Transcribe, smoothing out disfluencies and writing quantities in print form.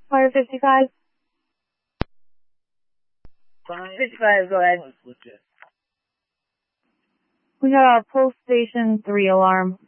Fire 55. 55, go ahead. We got a Pulse Station 3 alarm.